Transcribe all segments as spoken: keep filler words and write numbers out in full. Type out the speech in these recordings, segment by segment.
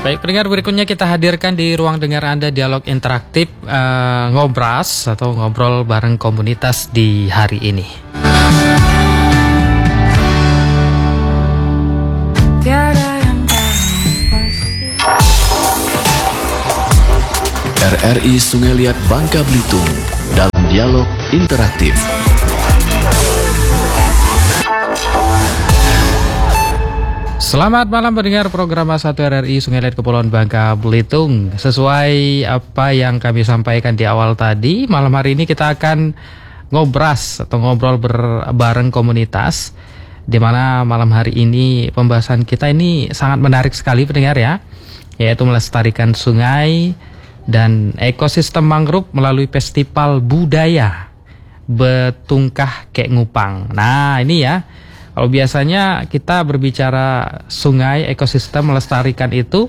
Baik, pendengar, berikutnya kita hadirkan di ruang dengar Anda dialog interaktif uh, ngobras atau ngobrol bareng komunitas di hari ini. R R I Sungai Liat Bangka Belitung dalam dialog interaktif. Selamat malam pendengar program satu R R I Sungai Liat Kepulauan Bangka Belitung. Sesuai apa yang kami sampaikan di awal tadi, malam hari ini kita akan ngobras atau ngobrol bareng komunitas, di mana malam hari ini pembahasan kita ini sangat menarik sekali pendengar ya, yaitu melestarikan sungai dan ekosistem mangrove melalui festival budaya Betungkah Kek Ngupang. Nah ini ya, kalau biasanya kita berbicara sungai, ekosistem, melestarikan itu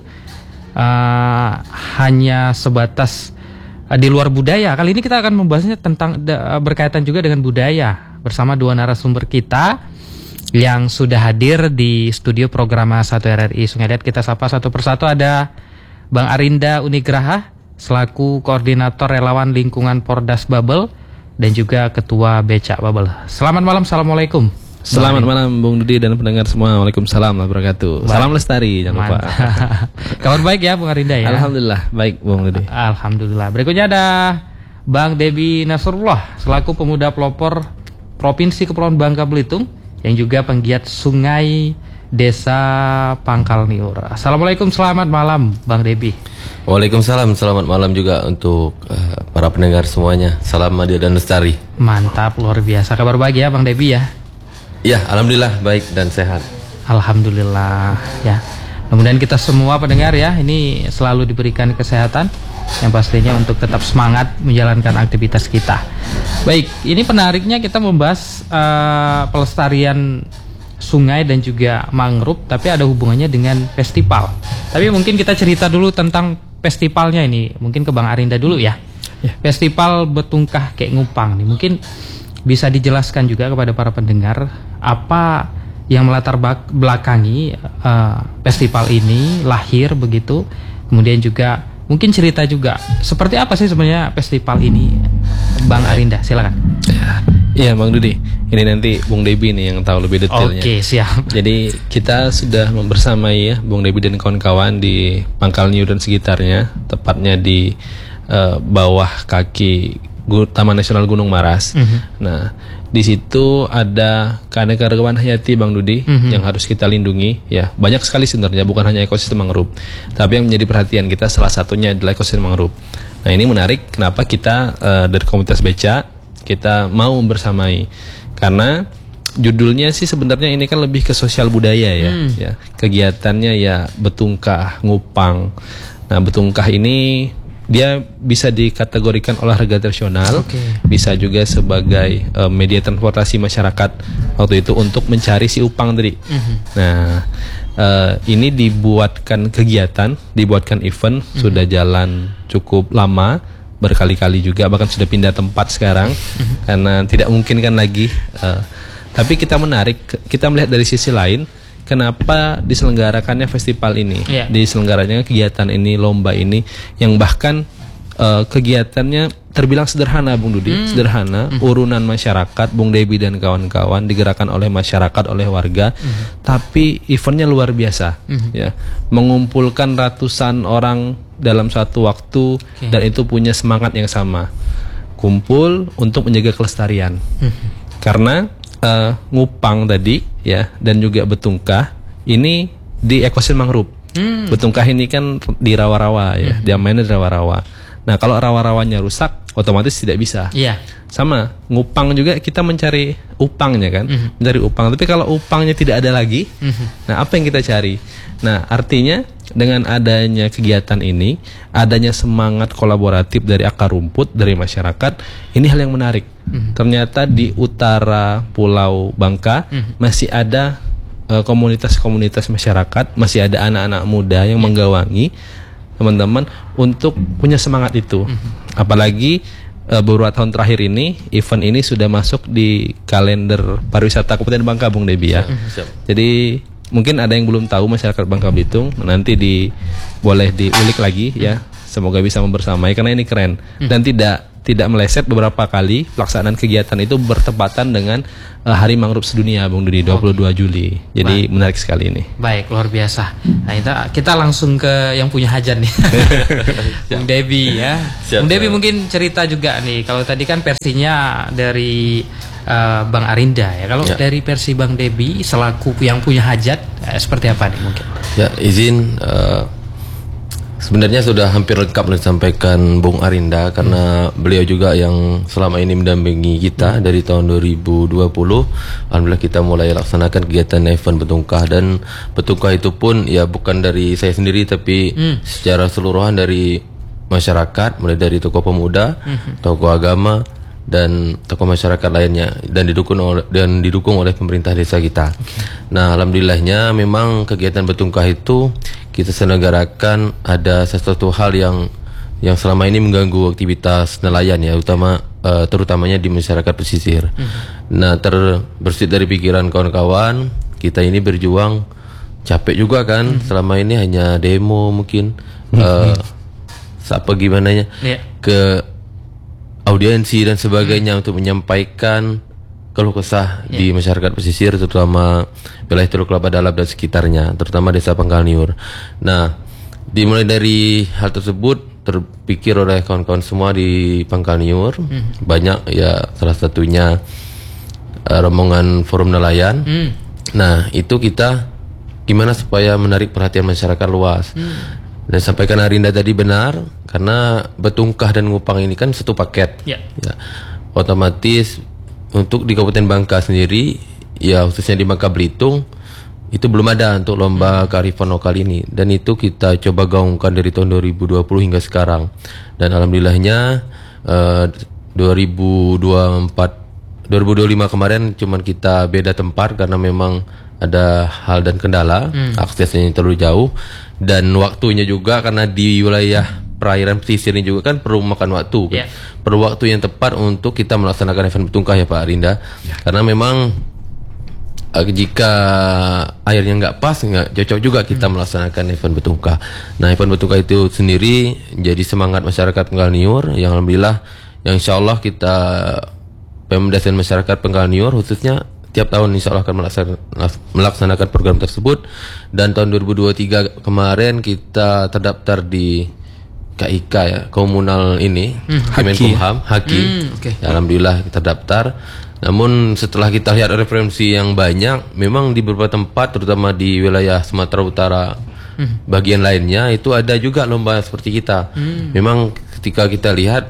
uh, hanya sebatas uh, di luar budaya. Kali ini kita akan membahasnya tentang uh, berkaitan juga dengan budaya bersama dua narasumber kita yang sudah hadir di studio program satu R R I Sungai Liat. Kita sapa satu persatu. Ada Bang Arinda Unigraha selaku koordinator relawan lingkungan Pordas Babel dan juga ketua Becak Babel. Selamat malam, assalamualaikum. Selamat malam Bung Dudi dan pendengar semua. Waalaikumsalam warahmatullahi wabarakatuh. Salam lestari, jangan lupa. Kabar baik ya Bung Arinda ya? Alhamdulillah baik Bung Dudi. Alhamdulillah. Berikutnya ada Bang Debi Nasrullah selaku pemuda pelopor Provinsi Kepulauan Bangka Belitung yang juga penggiat sungai Desa Pangkal Niur. Assalamualaikum, selamat malam Bang Debi. Waalaikumsalam, selamat malam juga untuk uh, para pendengar semuanya. Salam Madya dan Lestari. Mantap, luar biasa. Kabar baik ya Bang Debi ya? Ya, alhamdulillah baik dan sehat. Alhamdulillah ya. Kemudian kita semua pendengar ya, ini selalu diberikan kesehatan yang pastinya untuk tetap semangat menjalankan aktivitas kita. Baik, ini penariknya kita membahas uh, pelestarian sungai dan juga mangrove, tapi ada hubungannya dengan festival. Tapi mungkin kita cerita dulu tentang festivalnya ini. Mungkin ke Bang Arinda dulu ya. ya. Festival Betungkah Kek Ngupang nih, mungkin bisa dijelaskan juga kepada para pendengar apa yang melatar belakangi uh, festival ini lahir begitu. Kemudian juga mungkin cerita juga seperti apa sih sebenarnya festival ini, Bang Arinda, silakan. Ya, ya Bang Dudi. Ini nanti Bung Debi nih yang tahu lebih detailnya. Oke, siap. Jadi kita sudah membersamai ya Bung Debi dan kawan-kawan di Pangkal Niur dan sekitarnya, tepatnya di uh, bawah kaki Taman Nasional Gunung Maras. Mm-hmm. Nah, di situ ada keanekaragaman hayati Bang Dudi, mm-hmm. yang harus kita lindungi. Ya, banyak sekali sebenarnya, bukan hanya ekosistem mangrove, tapi yang menjadi perhatian kita salah satunya adalah ekosistem mangrove. Nah, ini menarik. Kenapa kita uh, dari komunitas Beca kita mau bersamai? Karena judulnya sih sebenarnya ini kan lebih ke sosial budaya ya. Mm. Ya, kegiatannya ya Betungkah Ngupang. Nah, Betungkah ini dia bisa dikategorikan olahraga tradisional, okay. bisa juga sebagai uh, media transportasi masyarakat waktu itu untuk mencari si upang tadi. Mm-hmm. Nah, uh, ini dibuatkan kegiatan, dibuatkan event, mm-hmm. sudah jalan cukup lama, berkali-kali juga, bahkan sudah pindah tempat sekarang, mm-hmm. karena tidak mungkin kan lagi. Uh, tapi kita menarik, kita melihat dari sisi lain. Kenapa diselenggarakannya festival ini, yeah. diselenggarakannya kegiatan ini, lomba ini, yang bahkan uh, kegiatannya terbilang sederhana, Bung Dudi, mm. sederhana, mm. urunan masyarakat, Bung Debi dan kawan-kawan, digerakkan oleh masyarakat, oleh warga, mm. tapi eventnya luar biasa, mm. ya, mengumpulkan ratusan orang dalam satu waktu, okay. dan itu punya semangat yang sama, kumpul untuk menjaga kelestarian, mm. karena Uh, ngupang tadi ya dan juga betungkah ini di ekosistem mangrove. Hmm. Betungkah ini kan di rawa-rawa ya, hmm. dia mainnya di rawa-rawa. Nah, kalau rawa-rawanya rusak otomatis tidak bisa. Iya. Sama, ngupang juga kita mencari upangnya kan, hmm. mencari upang. Tapi kalau upangnya tidak ada lagi, hmm. nah apa yang kita cari? Nah, artinya dengan adanya kegiatan ini, adanya semangat kolaboratif dari akar rumput, dari masyarakat, ini hal yang menarik. Mm-hmm. Ternyata di utara Pulau Bangka mm-hmm. masih ada uh, komunitas-komunitas masyarakat, masih ada anak-anak muda yang mm-hmm. menggawangi teman-teman untuk punya semangat itu. Mm-hmm. Apalagi uh, beberapa tahun terakhir ini, event ini sudah masuk di kalender pariwisata Kabupaten Bangka, Bung Debi ya. Mm-hmm. Jadi mungkin ada yang belum tahu masyarakat Bangka Belitung, nanti di boleh diulik lagi ya. Semoga bisa membersamai karena ini keren dan tidak tidak meleset. Beberapa kali pelaksanaan kegiatan itu bertepatan dengan uh, Hari Mangrove Sedunia, Bung Dudi, dua puluh dua Juli. Jadi Baik. menarik sekali ini. Baik, luar biasa. Nah, kita, kita langsung ke yang punya hajat nih. Bung Debbie ya. Siap, Bung Debbie mungkin cerita juga nih. Kalau tadi kan versinya dari uh, Bang Arinda ya. Kalau ya. dari versi Bang Debbie selaku yang punya hajat, eh, seperti apa nih mungkin? Ya, izin uh, sebenarnya sudah hampir lengkap disampaikan Bung Arinda karena hmm. beliau juga yang selama ini mendampingi kita hmm. dari tahun dua ribu dua puluh. Alhamdulillah kita mulai laksanakan kegiatan event Betungkah, dan Betungkah itu pun ya bukan dari saya sendiri tapi hmm. secara keseluruhan dari masyarakat, mulai dari tokoh pemuda, hmm. tokoh agama dan tokoh masyarakat lainnya, dan didukung oleh dan didukung oleh pemerintah desa kita. Okay. Nah, alhamdulillahnya memang kegiatan Betungkah itu kita selenggarakan ada sesuatu hal yang yang selama ini mengganggu aktivitas nelayan ya, utama uh, terutamanya di masyarakat pesisir. Mm-hmm. Nah, terbersit dari pikiran kawan-kawan, kita ini berjuang capek juga kan, mm-hmm. selama ini hanya demo mungkin uh, apa gimana ya yeah. ke audiensi dan sebagainya mm-hmm. untuk menyampaikan keluh kesah yeah. di masyarakat pesisir, terutama wilayah Teluk Lapa Dalap dan sekitarnya, terutama desa Pangkal Niur. Nah, dimulai dari hal tersebut terpikir oleh kawan-kawan semua di Pangkal Niur, mm. banyak ya, salah satunya uh, rombongan forum nelayan. Mm. Nah, itu kita gimana supaya menarik perhatian masyarakat luas. Mm. Dan sampaikan Arinda tadi benar, karena Betungkah dan Ngupang ini kan satu paket. Yeah. Ya, otomatis untuk di Kabupaten Bangka sendiri, ya khususnya di Bangka Belitung, itu belum ada untuk lomba kearifan lokal ini. Dan itu kita coba gaungkan dari tahun dua ribu dua puluh hingga sekarang. Dan alhamdulillahnya uh, dua ribu dua puluh empat, dua ribu dua puluh lima kemarin cuman kita beda tempat karena memang ada hal dan kendala, hmm. aksesnya yang terlalu jauh. Dan waktunya juga karena di wilayah perairan pesisir ini juga kan perlu makan waktu, yeah. perlu waktu yang tepat untuk kita melaksanakan event Betungkah ya Pak Arinda, yeah. karena memang uh, jika airnya nggak pas, nggak cocok juga kita hmm. melaksanakan event Betungkah. Nah, event Betungkah itu sendiri jadi semangat masyarakat Pangkal Niur, yang alhamdulillah, yang insya Allah kita Pemda dan masyarakat Pangkal Niur khususnya tiap tahun insya Allah akan melaksanakan program tersebut. Dan tahun dua ribu dua puluh tiga kemarin kita terdaftar di K I K ya, komunal ini, hmm, Kemenkumham, Haki. Hmm, okay. Ya, alhamdulillah kita daftar. Namun setelah kita lihat referensi yang banyak, memang di beberapa tempat, terutama di wilayah Sumatera Utara, hmm. bagian lainnya itu ada juga lomba seperti kita. Hmm. Memang ketika kita lihat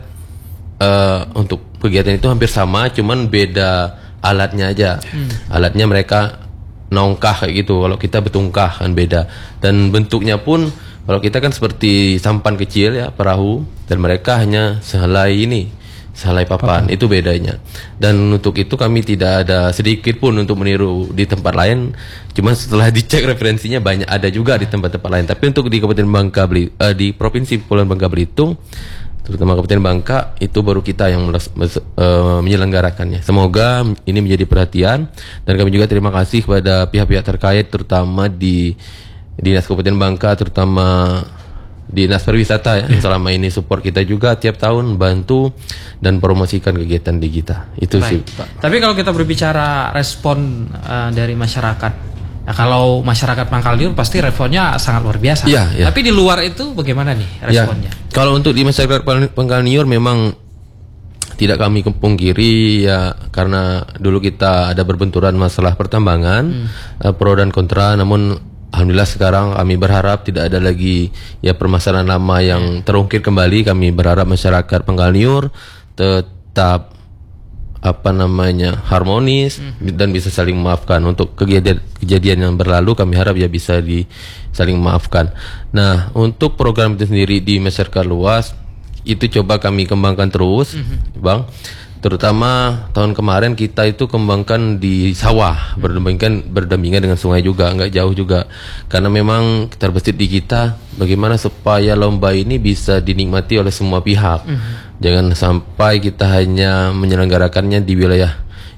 uh, untuk kegiatan itu hampir sama, cuman beda alatnya aja. Hmm. Alatnya mereka nongkah kayak gitu, kalau kita betungkah kan beda. Dan bentuknya pun kalau kita kan seperti sampan kecil ya, perahu, dan mereka hanya sehelai ini, sehelai papan, papan. Itu bedanya. Dan untuk itu kami tidak ada sedikit pun untuk meniru di tempat lain. Cuma setelah dicek referensinya banyak ada juga di tempat-tempat lain. Tapi untuk di Kabupaten Bangka Beli, uh, di Provinsi Kepulauan Bangka Belitung, terutama Kabupaten Bangka, itu baru kita yang meles, mes, uh, menyelenggarakannya. Semoga ini menjadi perhatian, dan kami juga terima kasih kepada pihak-pihak terkait, terutama di Dinas Kabupaten Bangka, terutama Dinas Pariwisata ya, yang selama ini support kita juga tiap tahun, bantu dan promosikan kegiatan di kita. Itu Baik. sih Pak. Tapi kalau kita berbicara respon uh, dari masyarakat, nah, kalau masyarakat Pangkal Niur pasti responnya sangat luar biasa. Ya, ya. Tapi di luar itu bagaimana nih responnya? Ya. Kalau untuk di masyarakat Pangkal Niur memang tidak kami pungkiri ya, karena dulu kita ada berbenturan masalah pertambangan, hmm. uh, pro dan kontra. Namun alhamdulillah sekarang kami berharap tidak ada lagi ya permasalahan lama yang terungkit kembali. Kami berharap masyarakat Pangkal Niur tetap apa namanya harmonis mm-hmm. dan bisa saling memaafkan. Untuk kejadian kejadian yang berlalu kami harap ya bisa di saling memaafkan. Nah, untuk program itu sendiri di masyarakat luas itu coba kami kembangkan terus, mm-hmm. Bang. Terutama tahun kemarin kita itu kembangkan di sawah, berdampingan berdampingan dengan sungai juga, nggak jauh juga. Karena memang terbesit di kita bagaimana supaya lomba ini bisa dinikmati oleh semua pihak. Mm-hmm. Jangan sampai kita hanya menyelenggarakannya di wilayah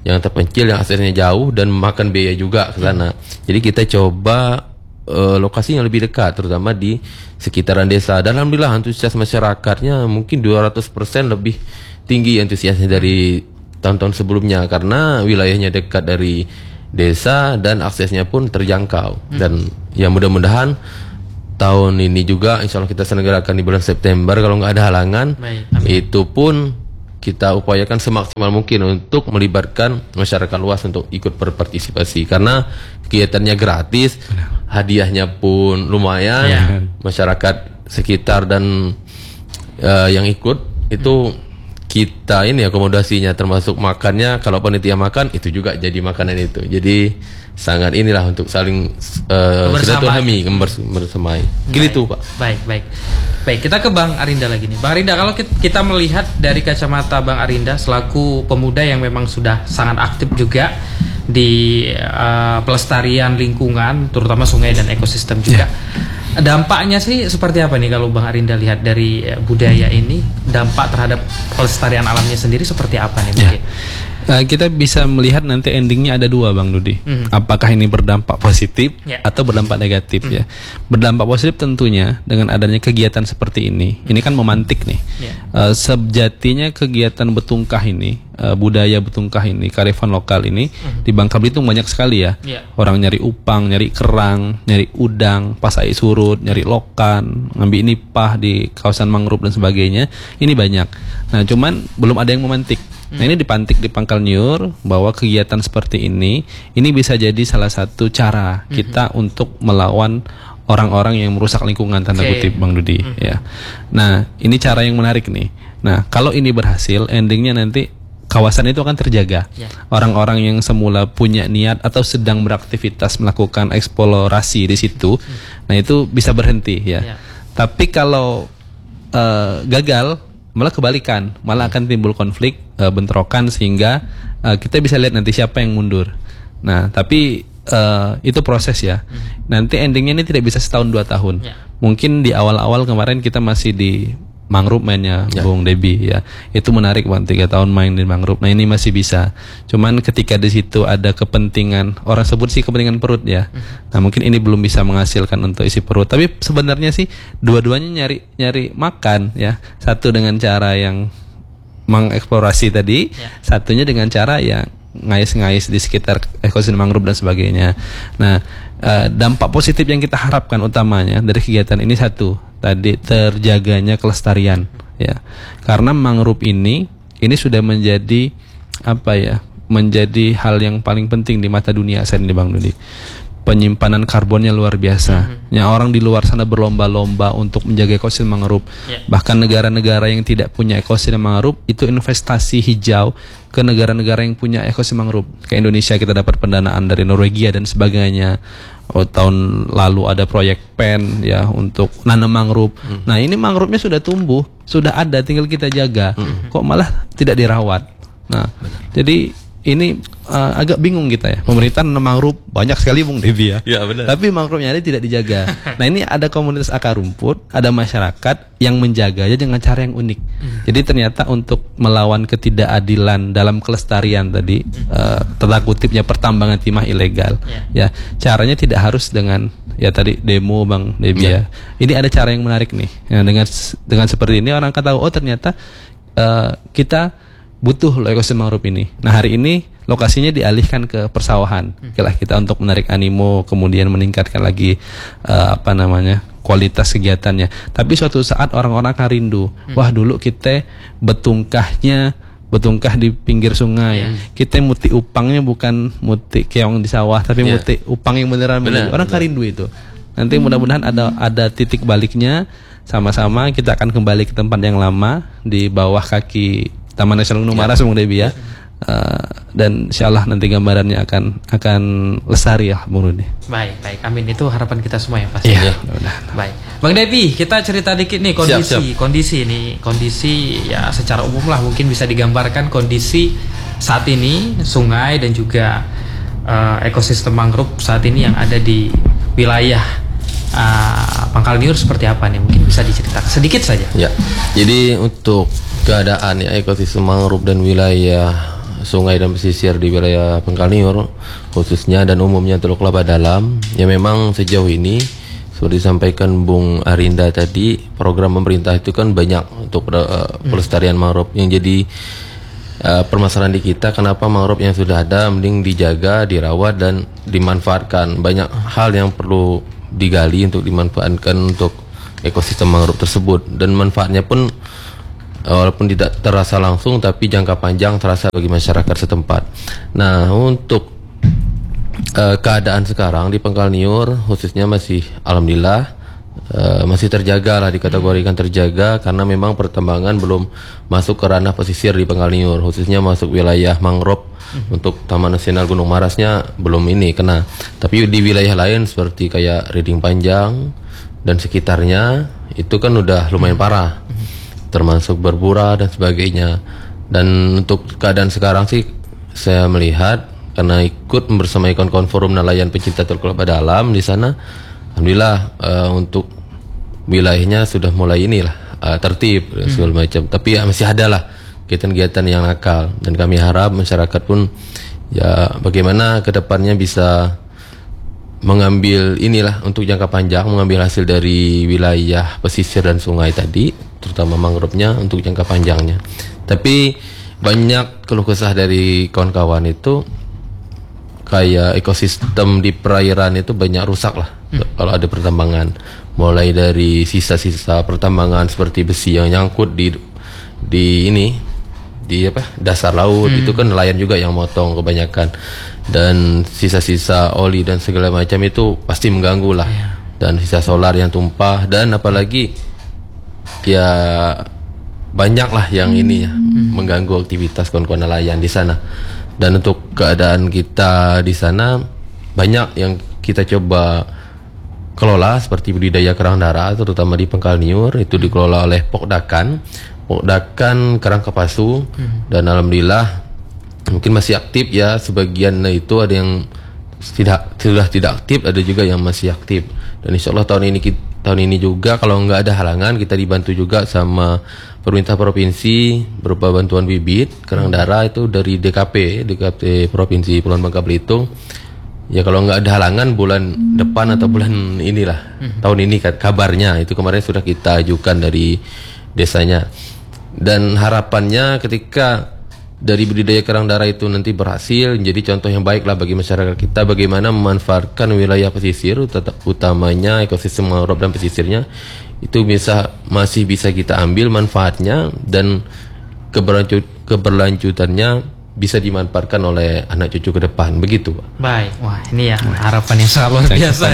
yang terpencil, yang aksesnya jauh dan memakan biaya juga ke sana. Jadi kita coba uh, lokasi yang lebih dekat, terutama di sekitaran desa. Dan alhamdulillah antusias masyarakatnya mungkin dua ratus persen lebih tinggi antusiasnya dari tahun-tahun sebelumnya, karena wilayahnya dekat dari desa dan aksesnya pun terjangkau. Hmm. Dan ya mudah-mudahan tahun ini juga insya Allah kita selenggarakan di bulan September kalau nggak ada halangan. Baik, itu pun kita upayakan semaksimal mungkin untuk melibatkan masyarakat luas untuk ikut berpartisipasi, karena kegiatannya gratis, hadiahnya pun lumayan. Ya. Masyarakat sekitar dan uh, yang ikut itu hmm. kita ini akomodasinya termasuk makannya, kalau panitia makan itu juga jadi makanan itu. Jadi sangat inilah untuk saling uh, silaturahmi, bersamai. Gitu Pak. Baik, baik. Baik, kita ke Bang Arinda lagi nih. Bang Arinda, kalau kita melihat dari kacamata Bang Arinda selaku pemuda yang memang sudah sangat aktif juga di uh, pelestarian lingkungan, terutama sungai dan ekosistem juga. Yeah. Dampaknya sih seperti apa nih kalau Bang Arinda lihat dari uh, budaya ini, dampak terhadap pelestarian alamnya sendiri seperti apa nih mungkin? Yeah. Uh, kita bisa melihat nanti endingnya ada dua, Bang Dudi. Mm-hmm. Apakah ini berdampak positif yeah. atau berdampak negatif mm-hmm. ya? Berdampak positif tentunya dengan adanya kegiatan seperti ini. Mm-hmm. Ini kan memantik nih. Yeah. Uh, sejatinya kegiatan betungkah ini, uh, budaya betungkah ini, kearifan lokal ini mm-hmm. di Bangka Belitung banyak sekali ya. Yeah. Orang nyari upang, nyari kerang, nyari udang, pas air surut, nyari lokan, ngambil nipah di kawasan mangrove dan sebagainya. Ini banyak. Nah, cuman belum ada yang memantik. Nah, ini dipantik di Pangkal Niur bahwa kegiatan seperti ini ini bisa jadi salah satu cara kita mm-hmm. untuk melawan orang-orang yang merusak lingkungan, tanda okay. kutip Bang Dudi mm-hmm. ya. Nah, ini cara yang menarik nih. Nah, kalau ini berhasil, endingnya nanti kawasan itu akan terjaga. Yeah. Orang-orang yang semula punya niat atau sedang beraktivitas melakukan eksplorasi di situ, mm-hmm. nah itu bisa berhenti ya. Yeah. Tapi kalau uh, gagal, malah kebalikan, malah akan timbul konflik, uh, bentrokan, sehingga uh, kita bisa lihat nanti siapa yang mundur. Nah, tapi uh, itu proses ya. Hmm. Nanti endingnya ini tidak bisa setahun dua tahun. Ya. Mungkin di awal-awal kemarin kita masih di mangrove mainnya ya. Bung Debi ya, itu menarik Bang, tiga tahun main di mangrove. Nah, ini masih bisa. Cuman ketika di situ ada kepentingan, orang sebut sih kepentingan perut ya. Hmm. Nah, mungkin ini belum bisa menghasilkan untuk isi perut. Tapi sebenarnya sih dua-duanya nyari nyari makan ya. Satu dengan cara yang mengeksplorasi tadi, ya. Satunya dengan cara yang ngais-ngais di sekitar ekosistem mangrove dan sebagainya. Nah, uh, dampak positif yang kita harapkan utamanya dari kegiatan ini satu, tadi terjaganya kelestarian ya. Karena mangrove ini ini sudah menjadi apa ya? Menjadi hal yang paling penting di mata dunia saat ini Bang Dudi. Penyimpanan karbonnya luar biasa. Mm-hmm. Yang orang di luar sana berlomba-lomba untuk menjaga ekosistem mangrove. Yeah. Bahkan negara-negara yang tidak punya ekosistem mangrove itu investasi hijau ke negara-negara yang punya ekosistem mangrove. Ke Indonesia kita dapat pendanaan dari Norwegia dan sebagainya. Oh, tahun lalu ada proyek P E N ya untuk nanam mangrove. Mm. Nah, ini mangrove-nya sudah tumbuh, sudah ada, tinggal kita jaga. Mm-hmm. Kok malah tidak dirawat. Nah, benar. Jadi ini uh, agak bingung kita ya. Pemerintah nanam mangrove banyak sekali Bung Devi ya. Ya benar. Tapi mangrove-nya ini tidak dijaga. Nah, ini ada komunitas akar rumput, ada masyarakat yang menjaganya dengan cara yang unik. Hmm. Jadi ternyata untuk melawan ketidakadilan dalam kelestarian tadi, hmm. uh, tanda kutipnya pertambangan timah ilegal. Yeah. Ya, caranya tidak harus dengan ya tadi demo Bang Devi yeah. ya. Ini ada cara yang menarik nih. Ya, dengan dengan seperti ini orang akan tahu oh ternyata uh, kita butuh loh ekosistem mangrove ini. Nah, hari ini lokasinya dialihkan ke persawahan. Hmm. Oke lah, kita untuk menarik animo, kemudian meningkatkan lagi uh, apa namanya kualitas kegiatannya. Tapi suatu saat orang-orang akan rindu. Hmm. Wah, dulu kita betungkahnya betungkah di pinggir sungai. Hmm. Kita muti upangnya bukan muti keong di sawah, tapi yeah. muti upang yang beneran bener. Orang akan rindu itu. Nanti hmm. mudah-mudahan ada ada titik baliknya. Sama-sama kita akan kembali ke tempat yang lama di bawah kaki Taman Nasional Gunung Maras, Bung Debi ya. Uh, dan insyaallah nanti gambarannya akan akan lestari ya Bung Rudi. Baik, baik. Amin, itu harapan kita semua ya pasti. Ya. Baik. Bang Debi, kita cerita dikit nih kondisi siap, siap. kondisi ini, kondisi ya secara umum lah mungkin bisa digambarkan kondisi saat ini sungai dan juga uh, ekosistem mangrove saat ini yang ada di wilayah uh, Pangkal Niur seperti apa nih? Mungkin bisa diceritakan sedikit saja. Ya. Jadi untuk keadaan ya ekosistem mangrove dan wilayah sungai dan pesisir di wilayah Pangkalniur khususnya dan umumnya Teluk Laba Dalam, ya memang sejauh ini seperti disampaikan Bung Arinda tadi, program pemerintah itu kan banyak untuk uh, pelestarian mangrove. Yang jadi uh, permasalahan di kita, kenapa mangrove yang sudah ada mending dijaga, dirawat dan dimanfaatkan. Banyak hal yang perlu digali untuk dimanfaatkan untuk ekosistem mangrove tersebut, dan manfaatnya pun uh, walaupun tidak terasa langsung tapi jangka panjang terasa bagi masyarakat setempat. Nah, untuk Uh, keadaan sekarang di Pangkalniur khususnya masih alhamdulillah uh, masih terjaga lah, dikategorikan terjaga karena memang pertambangan belum masuk ke ranah pesisir di Pangkalniur, khususnya masuk wilayah mangrove hmm. untuk Taman Nasional Gunung Marasnya belum ini kena. Tapi di wilayah lain seperti kayak Riding Panjang dan sekitarnya itu kan udah lumayan parah, termasuk Berbura dan sebagainya. Dan untuk keadaan sekarang sih saya melihat, karena ikut bersamai kawan-kawan forum nelayan pencinta Teluk Laba Dalam di sana, alhamdulillah uh, untuk wilayahnya sudah mulai inilah uh, tertib hmm. segala macam. Tapi ya masih ada lah kegiatan-kegiatan yang nakal, dan kami harap masyarakat pun ya bagaimana kedepannya bisa mengambil inilah untuk jangka panjang, mengambil hasil dari wilayah pesisir dan sungai tadi, terutama mangrove-nya untuk jangka panjangnya. Tapi banyak keluh kesah dari kawan-kawan itu kayak ekosistem di perairan itu banyak rusak lah hmm. kalau ada pertambangan, mulai dari sisa-sisa pertambangan seperti besi yang nyangkut di di ini di apa dasar laut hmm. itu kan nelayan juga yang motong kebanyakan, dan sisa-sisa oli dan segala macam itu pasti mengganggu lah yeah. dan sisa solar yang tumpah, dan apalagi ya banyak lah yang hmm. ini ya hmm. mengganggu aktivitas kawan-kawan nelayan di sana. Dan untuk keadaan kita di sana banyak yang kita coba kelola seperti budidaya kerang darah, terutama di Pangkalniur itu dikelola oleh Pokdakan, Pokdakan Kerang Kapasu, hmm. dan alhamdulillah mungkin masih aktif ya, sebagian itu ada yang tidak sudah tidak aktif, ada juga yang masih aktif. Dan insya Allah tahun ini tahun ini juga kalau nggak ada halangan kita dibantu juga sama pemerintah provinsi berupa bantuan bibit kerang darah itu dari D K P D K P Provinsi Kepulauan Bangka Belitung. Ya kalau nggak ada halangan bulan depan atau bulan inilah hmm. tahun ini kabarnya, itu kemarin sudah kita ajukan dari desanya, dan harapannya ketika dari budidaya kerang darah itu nanti berhasil menjadi contoh yang baik lah bagi masyarakat kita bagaimana memanfaatkan wilayah pesisir, utamanya ekosistem mangrove dan pesisirnya itu bisa masih bisa kita ambil manfaatnya, dan keberlanjut, keberlanjutannya bisa dimanfaatkan oleh anak cucu ke depan, begitu Pak. Baik, wah ini ya harapan yang sangat luar biasa.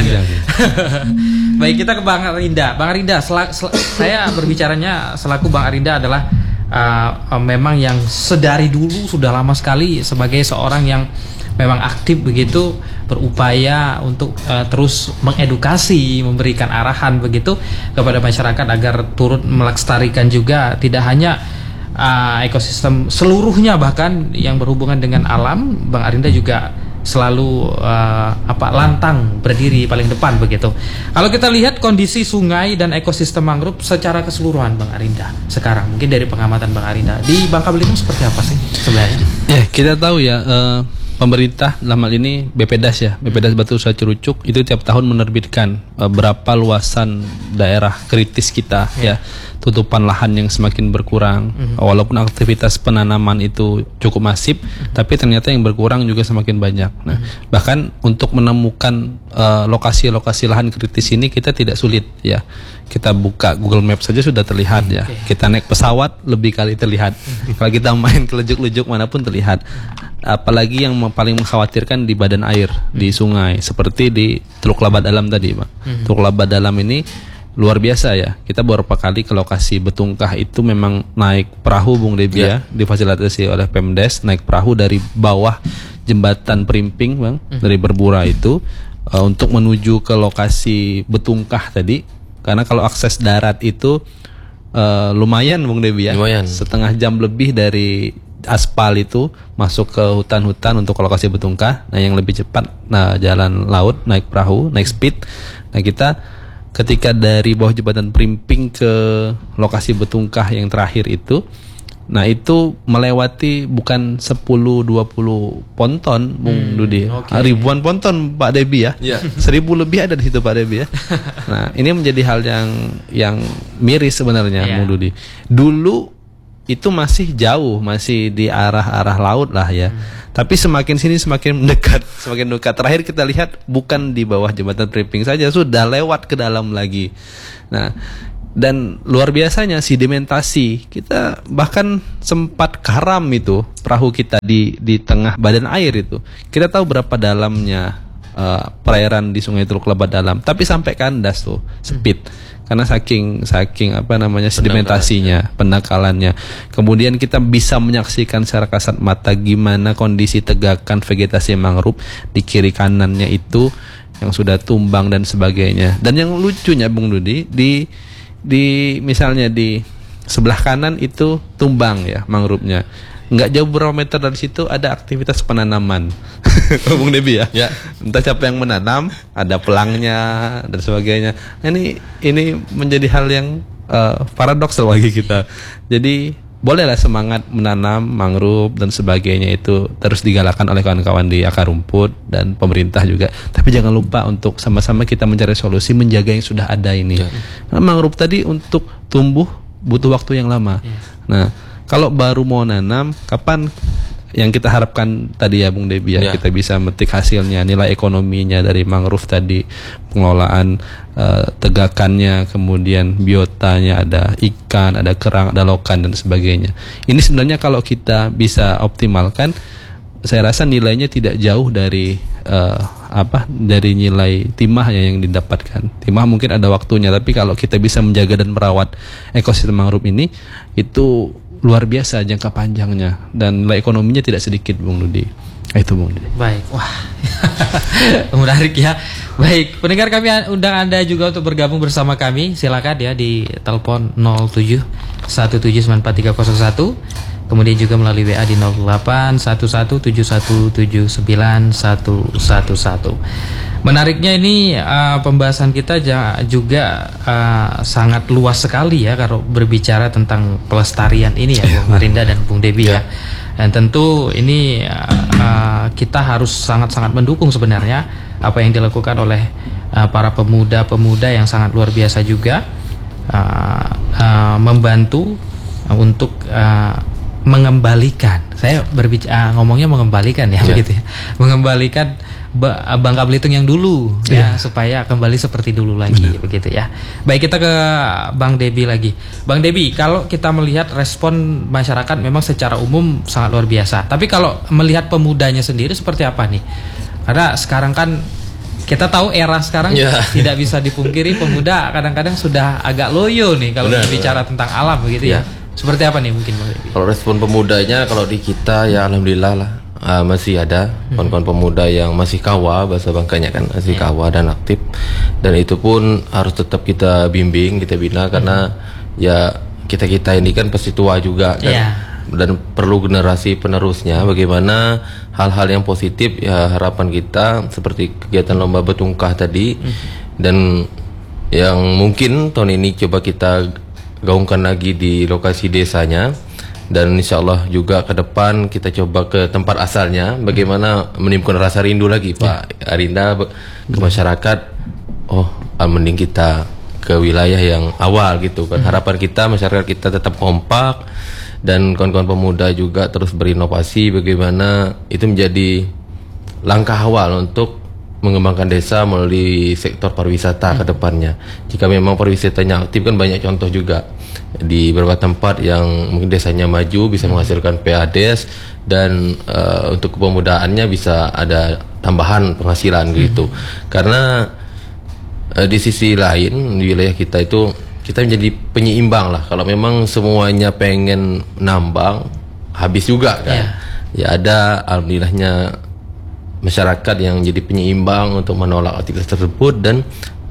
Baik, kita ke Bang Arinda. Bang Arinda, selak, sel, saya berbicaranya selaku Bang Arinda adalah uh, memang yang sedari dulu sudah lama sekali sebagai seorang yang memang aktif begitu, berupaya untuk uh, terus mengedukasi, memberikan arahan begitu kepada masyarakat agar turut melestarikan juga tidak hanya uh, ekosistem seluruhnya, bahkan yang berhubungan dengan alam. Bang Arinda juga selalu uh, apa lantang berdiri paling depan begitu. Kalau kita lihat kondisi sungai dan ekosistem mangrove secara keseluruhan, Bang Arinda sekarang, mungkin dari pengamatan Bang Arinda di Bangka Belitung seperti apa sih sebenarnya? Ya, kita tahu ya, uh, pemerintah dalam hal ini B P D A S ya, B P D A S Batu Usaha Curucuk itu tiap tahun menerbitkan uh, berapa luasan daerah kritis kita yeah. ya, tutupan lahan yang semakin berkurang, mm-hmm. walaupun aktivitas penanaman itu cukup masif, mm-hmm. tapi ternyata yang berkurang juga semakin banyak. Nah, mm-hmm. bahkan untuk menemukan uh, lokasi-lokasi lahan kritis ini kita tidak sulit ya. Kita buka Google Maps saja sudah terlihat ya. Okay. Kita naik pesawat lebih kali terlihat. Kalau kita main ke lejuk-lejuk manapun terlihat. Apalagi yang paling mengkhawatirkan di badan air, di sungai, seperti di Teluk Laba Dalam tadi, Pak. Hmm. Teluk Laba Dalam ini luar biasa ya. Kita beberapa kali ke lokasi Betungkah itu memang naik perahu, Bung Debi yeah. ya, difasilitasi oleh Pemdes, naik perahu dari bawah jembatan Perimping, Bang, hmm. dari Berbura itu uh, untuk menuju ke lokasi Betungkah tadi. Karena kalau akses darat itu uh, lumayan, Bung Debi ya, lumayan. Setengah jam lebih dari aspal itu masuk ke hutan-hutan untuk ke lokasi Betungkah. Nah, yang lebih cepat nah jalan laut, naik perahu, naik speed. Nah, kita ketika dari bawah jembatan Perimping ke lokasi Betungkah yang terakhir itu Nah itu melewati bukan sepuluh dua puluh ponton, Bung hmm, Dudi, okay. ribuan ponton Pak Debi ya, yeah. seribu lebih ada di situ Pak Debi ya. Nah ini menjadi hal yang yang miris sebenarnya, yeah. Bung Dudi. Dulu itu masih jauh, masih di arah-arah laut lah ya. Hmm. Tapi semakin sini semakin dekat, semakin dekat. Terakhir kita lihat bukan di bawah jembatan Triping saja, sudah lewat ke dalam lagi. Nah. Dan luar biasanya sedimentasi, kita bahkan sempat karam itu perahu kita di di tengah badan air itu. Kita tahu berapa dalamnya uh, perairan di Sungai Teluk Lebat dalam, tapi sampai kandas tuh sepit karena saking saking apa namanya sedimentasinya, pendangkalannya. Kemudian kita bisa menyaksikan secara kasat mata gimana kondisi tegakan vegetasi mangrove di kiri kanannya itu yang sudah tumbang dan sebagainya. Dan yang lucunya Bung Dudi, di di misalnya di sebelah kanan itu tumbang ya mangrove-nya. Nggak jauh beberapa meter dari situ ada aktivitas penanaman. Bung Debi ya. Ya. Entah siapa yang menanam, ada pelangnya dan sebagainya. Ini ini menjadi hal yang uh, paradoks bagi kita. Jadi bolehlah semangat menanam mangrove dan sebagainya itu terus digalakkan oleh kawan-kawan di akar rumput dan pemerintah juga. Tapi jangan lupa untuk sama-sama kita mencari solusi menjaga yang sudah ada ini. Ya. Nah, mangrove tadi untuk tumbuh butuh waktu yang lama. Ya. Nah, kalau baru mau nanam, kapan yang kita harapkan tadi ya Bung Debi ya, ya. Kita bisa metik hasilnya, nilai ekonominya dari mangrove tadi, pengelolaan uh, tegakannya, kemudian biotanya, ada ikan, ada kerang, ada lokan dan sebagainya. Ini sebenarnya kalau kita bisa optimalkan, saya rasa nilainya tidak jauh dari uh, apa dari nilai timahnya yang didapatkan. Timah mungkin ada waktunya, tapi kalau kita bisa menjaga dan merawat ekosistem mangrove ini, itu luar biasa jangka panjangnya dan nilai ekonominya tidak sedikit Bung Dudi. Itu Bung Dudi. Baik, wah menarik ya. Baik, pendengar kami undang Anda juga untuk bergabung bersama kami. Silakan ya di telepon nol tujuh satu tujuh sembilan empat tiga nol satu. Kemudian juga melalui W A di nol delapan satu satu tujuh satu tujuh sembilan satu satu satu. Menariknya ini uh, pembahasan kita juga uh, sangat luas sekali ya kalau berbicara tentang pelestarian ini ya Bung Arinda dan Bung Debi ya. Dan tentu ini uh, uh, kita harus sangat-sangat mendukung sebenarnya apa yang dilakukan oleh uh, para pemuda-pemuda yang sangat luar biasa juga uh, uh, membantu uh, untuk uh, mengembalikan. Saya berbicara uh, ngomongnya mengembalikan ya, yeah. begitu ya. Mengembalikan Bangka Belitung yang dulu yeah. ya supaya kembali seperti dulu lagi. Benar. Begitu ya. Baik, kita ke Bang Debi lagi. Bang Debi, kalau kita melihat respon masyarakat memang secara umum sangat luar biasa. Tapi kalau melihat pemudanya sendiri seperti apa nih? Karena sekarang kan kita tahu era sekarang yeah. tidak bisa dipungkiri pemuda kadang-kadang sudah agak loyo nih kalau berbicara tentang alam begitu yeah. ya. Seperti apa nih mungkin Bang Debi? Kalau respon pemudanya kalau di kita ya alhamdulillah lah. Uh, masih ada kawan-kawan hmm. pemuda yang masih kawa, bahasa Bangkanya kan masih yeah. kawa dan aktif, dan itu pun harus tetap kita bimbing, kita bina karena hmm. ya kita-kita ini kan pasti tua juga kan yeah. dan perlu generasi penerusnya. Bagaimana hal-hal yang positif ya harapan kita seperti kegiatan lomba betungkah tadi hmm. dan yang mungkin tahun ini coba kita gaungkan lagi di lokasi desanya. Dan insya Allah juga ke depan kita coba ke tempat asalnya, bagaimana menimbulkan rasa rindu lagi Pak ya. Arinda ke masyarakat. Oh, mending kita ke wilayah yang awal gitu kan. Harapan kita masyarakat kita tetap kompak dan kawan-kawan pemuda juga terus berinovasi, bagaimana itu menjadi langkah awal untuk mengembangkan desa melalui sektor pariwisata hmm. ke depannya. Jika memang pariwisatanya aktif kan banyak contoh juga di beberapa tempat yang mungkin desanya maju bisa menghasilkan P A D S dan uh, untuk kepemudaannya bisa ada tambahan penghasilan hmm. gitu. Karena uh, di sisi lain di wilayah kita itu kita menjadi penyeimbang lah. Kalau memang semuanya pengen nambang habis juga kan. Yeah. Ya ada alhamdulillahnya masyarakat yang jadi penyeimbang untuk menolak aktivitas tersebut dan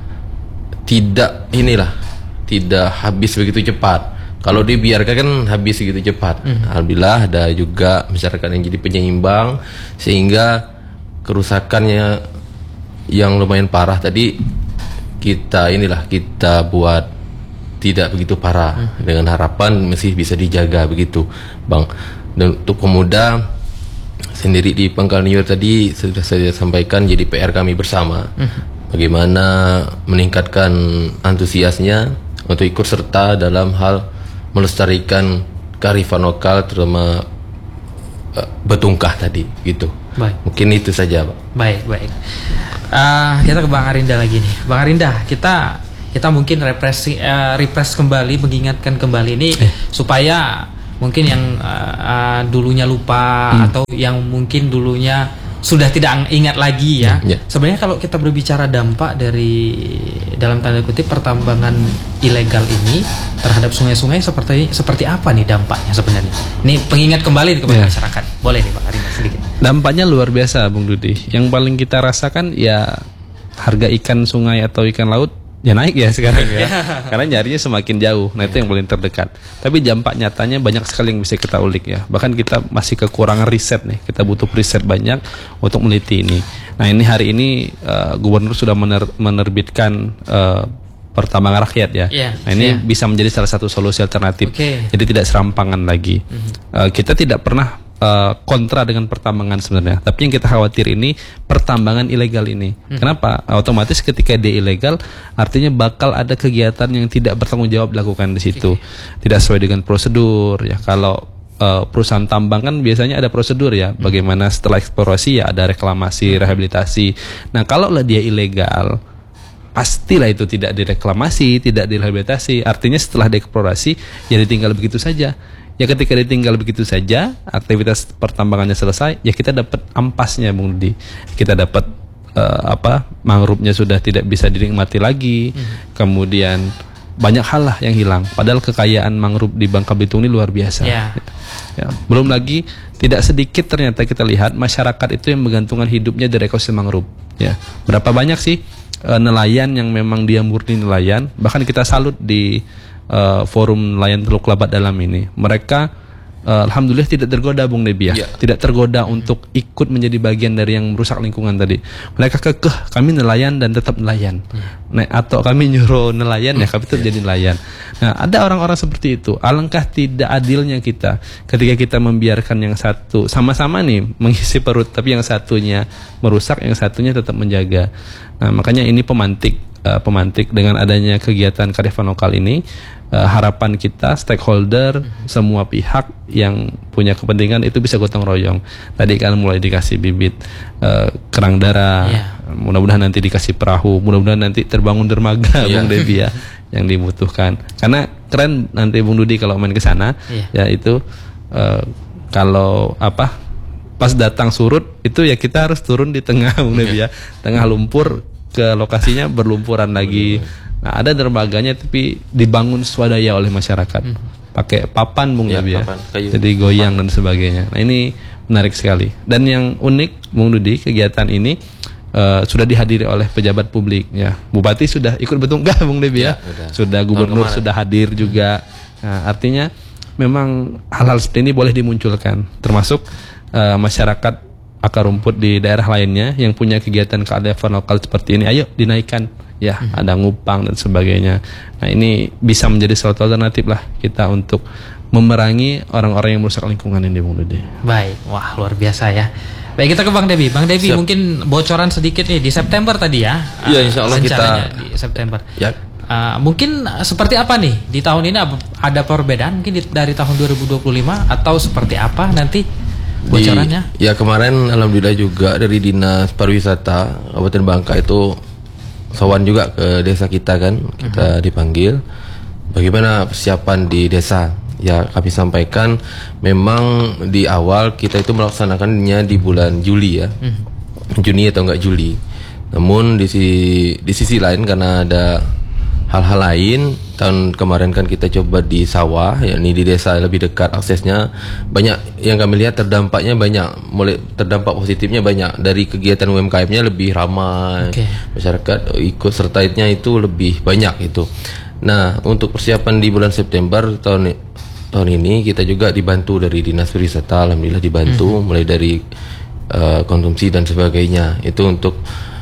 tidak inilah tidak habis begitu cepat. Kalau dibiarkan kan habis begitu cepat. Mm. Alhamdulillah ada juga masyarakat yang jadi penyeimbang sehingga kerusakannya yang lumayan parah tadi kita inilah kita buat tidak begitu parah, hmm. dengan harapan masih bisa dijaga begitu, Bang. Dan untuk pemuda sendiri di Pangkal New tadi sudah saya sampaikan jadi P R kami bersama, hmm. bagaimana meningkatkan antusiasnya untuk ikut serta dalam hal melestarikan kearifan lokal, terutama uh, betungkah tadi gitu. Baik. Mungkin itu saja, Pak. Baik, baik. Uh, kita ke Bang Arinda lagi nih. Bang Arinda, kita kita mungkin represi, uh, refresh kembali, mengingatkan kembali ini eh. supaya mungkin yang uh, uh, dulunya lupa hmm. atau yang mungkin dulunya sudah tidak ingat lagi ya. Hmm, yeah. Sebenarnya kalau kita berbicara dampak dari dalam tanda kutip pertambangan ilegal ini terhadap sungai-sungai seperti seperti apa nih dampaknya sebenarnya? Ini pengingat kembali kepada yeah. masyarakat. Boleh nih Bang Arinda sedikit. Dampaknya luar biasa, Bung Dudi. Yang paling kita rasakan ya harga ikan sungai atau ikan laut ya naik ya sekarang ya, karena nyarinya semakin jauh. Nah itu yang paling terdekat. Tapi dampak nyatanya banyak sekali yang bisa kita ulik ya. Bahkan kita masih kekurangan riset nih. Kita butuh riset banyak untuk meneliti ini. Nah ini hari ini uh, Gubernur sudah mener- menerbitkan uh, pertambangan rakyat ya. Yeah, nah ini yeah. bisa menjadi salah satu solusi alternatif. Okay. Jadi tidak serampangan lagi. Mm-hmm. Uh, kita tidak pernah Uh, kontra dengan pertambangan sebenarnya, tapi yang kita khawatir ini pertambangan ilegal ini. Hmm. Kenapa? Otomatis ketika dia ilegal, artinya bakal ada kegiatan yang tidak bertanggung jawab dilakukan di situ, okay. tidak sesuai dengan prosedur. Ya kalau uh, perusahaan tambang kan biasanya ada prosedur ya, hmm. bagaimana setelah eksplorasi ya ada reklamasi, rehabilitasi. Nah kalau lah dia ilegal, pastilah itu tidak direklamasi, tidak direhabilitasi. Artinya setelah dieksplorasi ya ditinggal begitu saja. Ya ketika ditinggal begitu saja, aktivitas pertambangannya selesai, ya kita dapat ampasnya, Bung Dudi. Kita dapat uh, apa? Mangrove-nya sudah tidak bisa dinikmati lagi. Hmm. Kemudian banyak hal lah yang hilang. Padahal kekayaan mangrove di Bangka Belitung ini luar biasa. Yeah. Ya. Belum lagi tidak sedikit ternyata kita lihat masyarakat itu yang menggantungkan hidupnya dari ekosistem mangrove. Ya. Berapa banyak sih uh, nelayan yang memang dia murni nelayan? Bahkan kita salut di Uh, forum nelayan Teluk Labat dalam ini, mereka uh, alhamdulillah tidak tergoda, Bung Debi ya, yeah. tidak tergoda hmm. untuk ikut menjadi bagian dari yang merusak lingkungan tadi. Mereka kekeh, kami nelayan dan tetap nelayan. Hmm. Nah, atau kami nyuruh nelayan ya, kami tetap yeah. jadi nelayan. Nah, ada orang-orang seperti itu. Alangkah tidak adilnya kita ketika kita membiarkan yang satu sama-sama nih mengisi perut, tapi yang satunya merusak, yang satunya tetap menjaga. Nah, makanya ini pemantik, uh, pemantik dengan adanya kegiatan kearifan lokal ini. Uh, harapan kita stakeholder mm-hmm. semua pihak yang punya kepentingan itu bisa gotong royong. Tadi kan mulai dikasih bibit uh, kerang darah, yeah. mudah-mudahan nanti dikasih perahu, mudah-mudahan nanti terbangun dermaga, yeah. Bung Debi ya, yang dibutuhkan. Karena keren nanti Bung Dudi kalau main ke sana, yeah. ya itu uh, kalau apa pas datang surut itu ya kita harus turun di tengah, Bung Debi ya, tengah lumpur ke lokasinya berlumpuran lagi. Nah ada dermaganya tapi dibangun swadaya oleh masyarakat, hmm. pakai papan, Bung Debi ya, ya. Jadi goyang papan dan sebagainya. Nah ini menarik sekali. Dan yang unik, Bung Dudi, kegiatan ini uh, sudah dihadiri oleh pejabat publik ya. Bupati sudah ikut betungkah, Bung Debi ya, ya sudah Gubernur sudah hadir juga. Nah, artinya memang hal-hal seperti ini boleh dimunculkan, termasuk uh, masyarakat akar rumput di daerah lainnya yang punya kegiatan kearifan lokal seperti ini, ayo dinaikkan ya, hmm. ada ngupang dan sebagainya. Nah ini bisa menjadi suatu alternatif lah kita untuk memerangi orang-orang yang merusak lingkungan ini, Bung Dede. Baik, wah luar biasa ya. Baik, kita ke Bang Debi. Bang Debi, mungkin bocoran sedikit nih di September tadi ya. Iya, insya Allah kita di September. Ya. Uh, mungkin seperti apa nih di tahun ini, ada perbedaan mungkin di, dari tahun dua ribu dua puluh lima atau seperti apa nanti bocorannya? Di, ya kemarin alhamdulillah juga dari Dinas Pariwisata Kabupaten Bangka itu sowan juga ke desa kita kan, kita uh-huh. dipanggil bagaimana persiapan di desa. Ya kami sampaikan memang di awal kita itu melaksanakannya di bulan Juli ya, uh-huh. Juni atau enggak Juli. Namun di sisi, di sisi lain karena ada hal-hal lain, tahun kemarin kan kita coba di sawah, yakni di desa lebih dekat aksesnya, banyak yang kami lihat terdampaknya banyak, mulai terdampak positifnya banyak dari kegiatan U M K M-nya lebih ramai, okay. masyarakat ikut sertanya itu lebih banyak itu. Nah untuk persiapan di bulan September tahun tahun ini kita juga dibantu dari Dinas Pariwisata, alhamdulillah dibantu hmm. mulai dari uh, konsumsi dan sebagainya itu untuk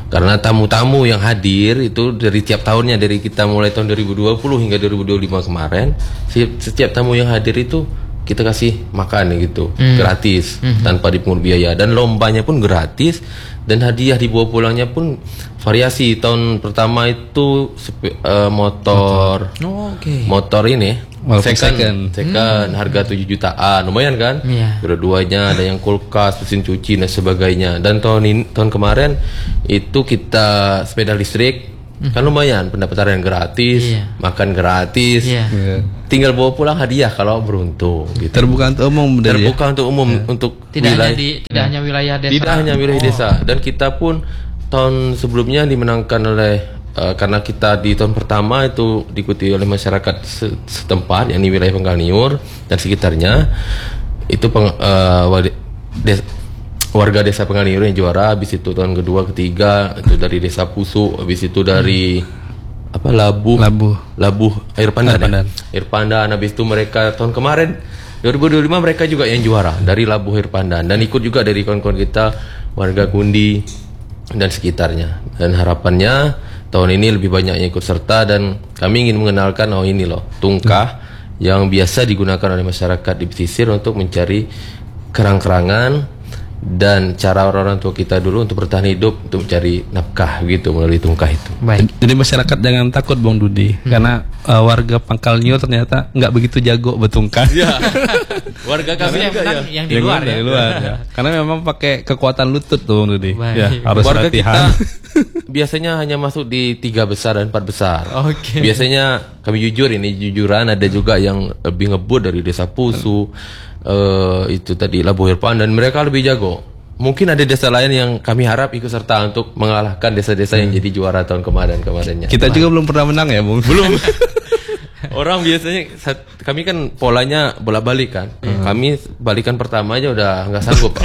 Karena tamu-tamu yang hadir itu dari tiap tahunnya, dari kita mulai tahun dua ribu dua puluh hingga dua ribu dua puluh lima kemarin, setiap tamu yang hadir itu kita kasih makan gitu, hmm. gratis, hmm. tanpa dipungut biaya, dan lombanya pun gratis, dan hadiah dibawa pulangnya pun variasi. Tahun pertama itu sepe, uh, motor, oh, okay. motor ini second, second, second hmm. harga tujuh jutaan, lumayan kan? Yeah. Kedua-duanya ada yang kulkas, mesin cuci dan sebagainya. Dan tahun ini, tahun kemarin itu kita sepeda listrik, mm. kan lumayan, pendapatan yang gratis, yeah. makan gratis, yeah. Yeah. tinggal bawa pulang hadiah kalau beruntung. Gitu. Terbuka untuk umum, terbuka ya? untuk umum, yeah. untuk tidak wilayah, hanya di, tidak hanya wilayah desa, tidak hanya wilayah oh. desa. Dan kita pun tahun sebelumnya dimenangkan oleh Uh, karena kita di tahun pertama itu diikuti oleh masyarakat setempat, yakni wilayah Pangkalniur dan sekitarnya, itu peng, uh, des, warga desa Pangkalniur yang juara. Habis itu tahun kedua, ketiga itu dari desa Pusu, habis itu dari hmm. apa Labuh, Labuh, Labuh Air Pandan, Air Pandan. Ya? Air Pandan. Habis itu mereka tahun kemarin dua ribu dua puluh lima mereka juga yang juara dari Labuh Air Pandan, dan ikut juga dari kawan-kawan kita warga Kundi dan sekitarnya. Dan harapannya tahun ini lebih banyak yang ikut serta, dan kami ingin mengenalkan oh ini loh tungkah hmm. yang biasa digunakan oleh masyarakat di pesisir untuk mencari kerang-kerangan, dan cara orang-orang tua kita dulu untuk bertahan hidup, untuk mencari nafkah gitu melalui tungkah itu. Baik. Jadi masyarakat jangan takut Bang Dudi, hmm. karena uh, warga Pangkalniur ternyata nggak begitu jago bertungkah. Ya. Warga kami yang, juga ya. yang di luar ya. Dari luar, ya. Karena memang pakai kekuatan lutut tuh Bang Dudi. Ya, harus warga latihan. Kita biasanya hanya masuk di tiga besar dan empat besar. Okay. Biasanya kami jujur ini jujuran, ada juga yang lebih ngebut dari desa Pusu. Uh, itu tadi Labuh Air Pandan, dan mereka lebih jago. Mungkin ada desa lain yang kami harap ikut serta untuk mengalahkan desa-desa hmm. yang jadi juara tahun kemarin-kemarinnya. Kita juga belum pernah menang ya, Bung. Belum. Orang biasanya saat, kami kan polanya bolak-balik kan. Hmm. Kami balikan pertama aja udah nggak sanggup.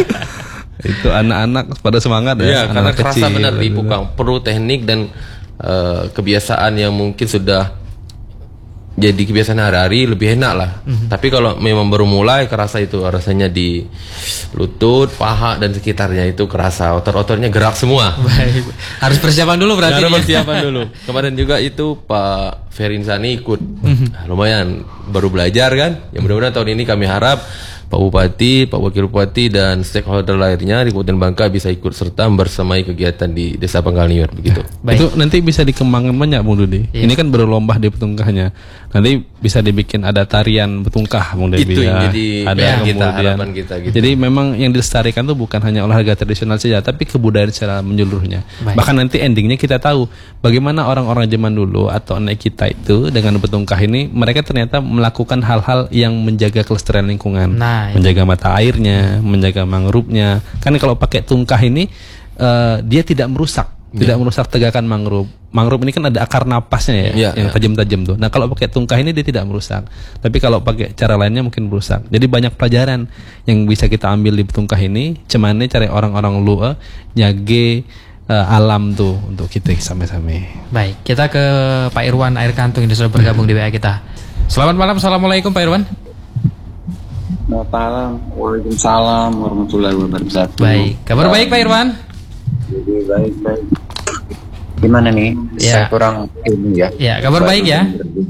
Itu anak-anak pada semangat ya. Iya, karena kerasa kecil, benar di Pukang. Perlu teknik dan uh, kebiasaan yang mungkin sudah jadi kebiasaan hari-hari, lebih enak lah. Mm-hmm. Tapi kalau memang baru mulai, kerasa itu rasanya di lutut, paha dan sekitarnya itu kerasa otot-ototnya gerak semua. Baik. Harus persiapan dulu berarti. Harus persiapan dulu. Kemarin juga itu Pak Ferin Sani ikut. Mm-hmm. Nah, lumayan baru belajar kan. Yang mudah-mudahan tahun ini kami harap Pak Bupati, Pak Wakil Bupati dan stakeholder lainnya di Kabupaten Bangka bisa ikut serta bersamai kegiatan di Desa Pangkalniur begitu. Baik. Itu nanti bisa dikembangkan banyak Bung Dudi. Iya. Ini kan berlomba di petungkahnya. Nanti bisa dibikin ada tarian betungkah Bung Debi. Itu ya. jadi ada ya, kemudian, kita harapan kita gitu. Jadi memang yang dilestarikan itu bukan hanya olahraga tradisional saja, tapi kebudayaan secara menyeluruhnya. Baik. Bahkan nanti endingnya kita tahu bagaimana orang-orang zaman dulu atau anak kita itu dengan betungkah ini mereka ternyata melakukan hal-hal yang menjaga kelestarian lingkungan. Nah, menjaga mata airnya, menjaga mangrove-nya. Kan kalau pakai tungkah ini uh, dia tidak merusak, yeah. tidak merusak tegakan mangrove. Mangrove ini kan ada akar napasnya ya, yeah, yang yeah. tajam-tajam tuh. Nah kalau pakai tungkah ini dia tidak merusak. Tapi kalau pakai cara lainnya mungkin merusak. Jadi banyak pelajaran yang bisa kita ambil di tungkah ini. Cemane cari orang-orang lu uh, nyage uh, alam tuh untuk kita sampai-sampai. Baik, kita ke Pak Irwan Air Kantung yang sudah bergabung di W A kita. Selamat malam, assalamualaikum Pak Irwan. Selamat malam, waalaikumsalam warahmatullahi wabarakatuh. Baik, kabar baik Pak Irwan? Jadi baik baik. Gimana nih? Ya. Saya kurang ini ya. Ya, kabar baik ya?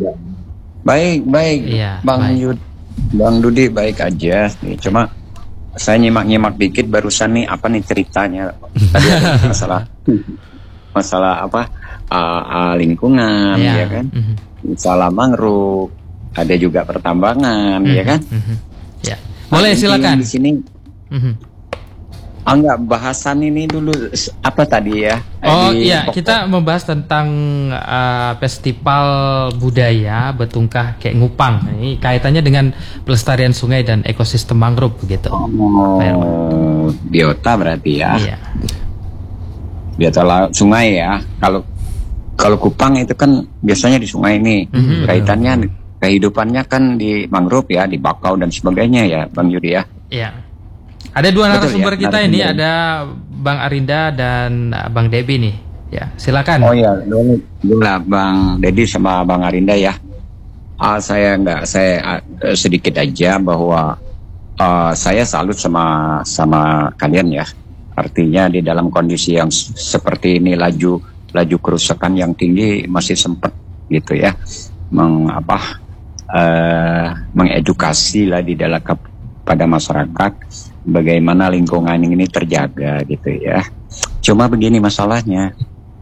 Baik baik. Ya, Bang baik. Yud, Bang Dudi baik aja. Nih, cuma saya nyimak-nyimak dikit barusan nih apa nih ceritanya? Tadi ada masalah masalah apa? Uh, uh, lingkungan ya, ya kan? Mm-hmm. Masalah mangrove. Ada juga pertambangan, mm-hmm. ya kan? Mm-hmm. Ya, boleh silakan. Di sini, mm-hmm. ah, enggak bahasan ini dulu apa tadi ya? Oh di iya, pokok. kita membahas tentang uh, festival budaya betungkah kayak Ngupang. Ini kaitannya dengan pelestarian sungai dan ekosistem mangrove begitu. Oh, biota berarti ya? Iya. Biota laut sungai ya. Kalau kalau Kupang itu kan biasanya di sungai nih, mm-hmm. kaitannya. Kehidupannya kan di mangrove ya, di bakau dan sebagainya ya, Bang Yudi ya. Iya. Ada dua narasumber ya, kita narasumber. Ini ada Bang Arinda dan Bang Debi nih. Ya, silakan. Oh ya, dulu lah Bang Dedi sama Bang Arinda ya. Uh, saya enggak, saya uh, sedikit aja bahwa uh, saya salut sama sama kalian ya. Artinya di dalam kondisi yang s- seperti ini laju laju kerusakan yang tinggi masih sempat gitu ya meng apa eh, mengedukasi lah di dalam pada masyarakat bagaimana lingkungan ini terjaga gitu ya. Cuma begini masalahnya.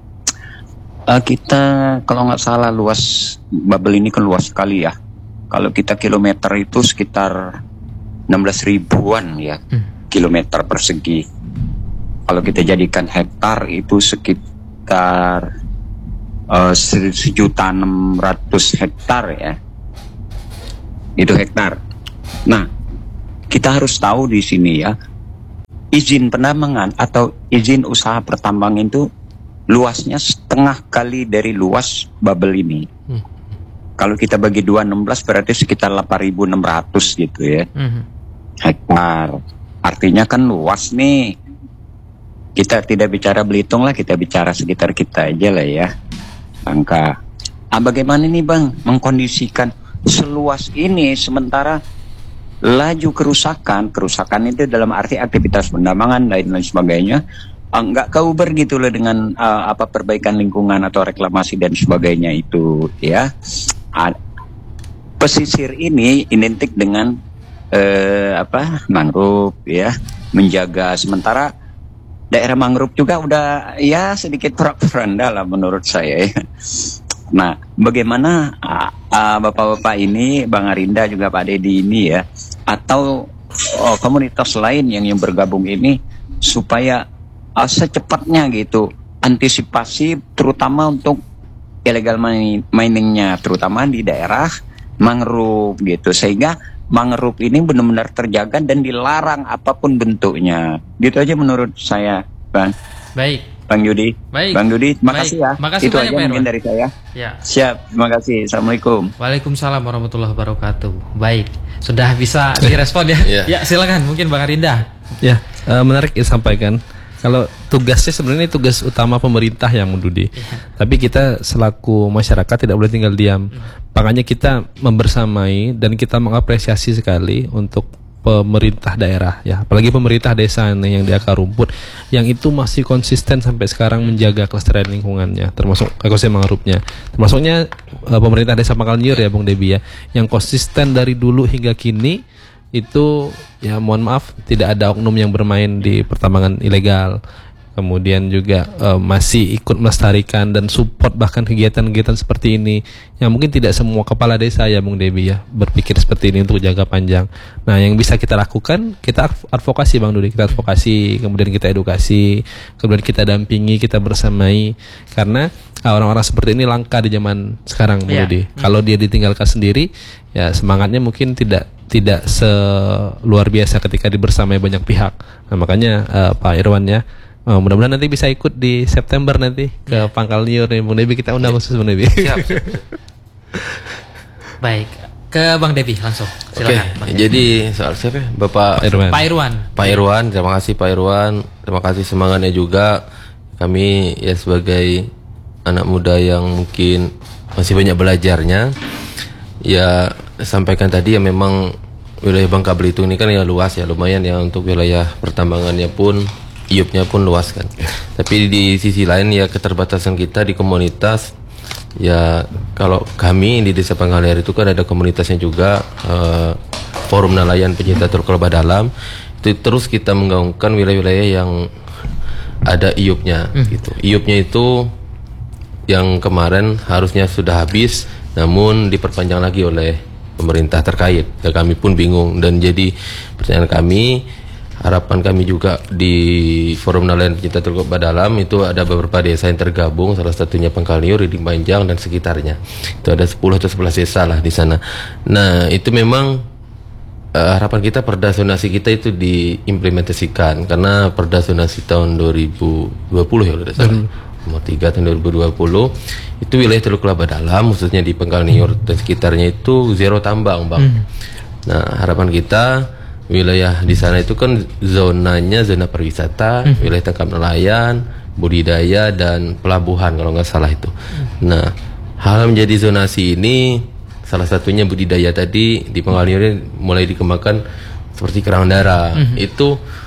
Eh, kita kalau nggak salah luas Babel ini kan luas sekali ya. Kalau kita kilometer itu sekitar enam belas ribuan ya kilometer persegi. Kalau kita jadikan hektar itu sekitar uh, se- sejuta enam ratus hektar ya. Itu hektar. Nah, kita harus tahu di sini ya, izin penambangan atau izin usaha pertambangan itu luasnya setengah kali dari luas Babel ini. Hmm. Kalau kita bagi dua enam belas berarti sekitar delapan ribu enam ratus gitu ya. Mhm. Hektar. Artinya kan luas nih. Kita tidak bicara Belitung lah, kita bicara sekitar kita aja lah ya. Angka. Ah, bagaimana nih Bang mengkondisikan seluas ini sementara laju kerusakan, kerusakan itu dalam arti aktivitas penambangan dan lain sebagainya ah, nggak kauber gitu loh dengan ah, apa perbaikan lingkungan atau reklamasi dan sebagainya itu ya. Ah, pesisir ini identik dengan eh, apa mangrove ya, menjaga sementara daerah mangrove juga udah ya sedikit porak-poranda lah menurut saya ya. Nah, bagaimana uh, uh, bapak-bapak ini, Bang Arinda juga Pak Dedi ini ya, atau uh, komunitas lain yang yang bergabung ini supaya uh, secepatnya gitu antisipasi terutama untuk illegal mining- miningnya terutama di daerah mangrove gitu sehingga mangrove ini benar-benar terjaga dan dilarang apapun bentuknya. Gitu aja menurut saya, Bang. Baik. Bang Yudi. Baik. Bang Yudi, makasih Baik. ya. Makasih Itu banyak, aja Pak mungkin Irwan. dari saya. Ya. Siap, terima kasih. Assalamualaikum. Waalaikumsalam warahmatullahi wabarakatuh. Baik, sudah bisa direspon ya. Iya. Ya, silakan mungkin Bang Arinda. Ya, eh, menarik disampaikan. Kalau tugasnya sebenarnya tugas utama pemerintah yang Dudi. Tapi kita selaku masyarakat tidak boleh tinggal diam. Makanya kita membersamai dan kita mengapresiasi sekali untuk pemerintah daerah ya, apalagi pemerintah desa nih yang di akar rumput yang itu masih konsisten sampai sekarang menjaga kelestarian lingkungannya, termasuk ekosistem mangrove-nya. Termasuknya eh, pemerintah desa Pangkal Nyur ya Bung Debi ya, yang konsisten dari dulu hingga kini itu ya mohon maaf tidak ada oknum yang bermain di pertambangan ilegal. Kemudian juga uh, masih ikut melestarikan dan support bahkan kegiatan-kegiatan seperti ini yang mungkin tidak semua kepala desa ya Bung Debi ya berpikir seperti ini untuk jangka panjang. Nah yang bisa kita lakukan kita advokasi Bang Dudi, kita advokasi, kemudian kita edukasi, kemudian kita dampingi, kita bersamai karena uh, orang-orang seperti ini langka di zaman sekarang Bung Ya. Dudi. Kalau dia ditinggalkan sendiri ya semangatnya mungkin tidak tidak seluar biasa ketika dibersamai banyak pihak. Nah makanya uh, Pak Irwan ya, oh, mudah-mudahan nanti bisa ikut di September nanti ke Pangkal Nyur nih Bung Debi, kita undang khusus Bung Debi. Baik, ke Bang Debi langsung. Oke, Silakan. Bang Debi. jadi soal siapa ya? Bapak Irwan. Pak Irwan. Pak Irwan, terima kasih Pak Irwan, terima kasih semangatnya juga. Kami ya sebagai anak muda yang mungkin masih banyak belajarnya, ya sampaikan tadi ya memang wilayah Bangka Belitung ini kan ya luas ya, lumayan ya untuk wilayah pertambangannya pun, I U P-nya pun luas kan. Tapi di sisi lain ya keterbatasan kita di komunitas, ya kalau kami di Desa Pangkal itu kan ada komunitasnya juga, eh, Forum Nelayan Pencinta Teluk Lebah Dalam. Itu terus kita menggaungkan wilayah-wilayah yang ada I U P-nya gitu. I U P-nya itu yang kemarin harusnya sudah habis namun diperpanjang lagi oleh pemerintah terkait. Ya, kami pun bingung dan jadi pertanyaan kami, harapan kami juga di Forum Nelayan Pencinta Teluk Lebah Dalam itu ada beberapa desa yang tergabung, salah satunya Pangkal Nyur, Riding Panjang dan sekitarnya. Itu ada sepuluh atau sebelas desa lah di sana. Nah, itu memang uh, harapan kita perda zonasi kita itu diimplementasikan karena perda zonasi tahun dua ribu dua puluh ya udah salah. Nomor tiga tahun dua ribu dua puluh itu wilayah Teluk Lebah Dalam khususnya di Pangkal Nyur dan sekitarnya itu zero tambang, Bang. Hmm. Nah, harapan kita wilayah di sana itu kan zonanya zona pariwisata, hmm. wilayah tangkap nelayan, budidaya dan pelabuhan kalau nggak salah itu. Hmm. Nah, hal menjadi zonasi ini salah satunya budidaya tadi di Pangkal Nyur mulai dikembangkan seperti kerang darah. Hmm. Itu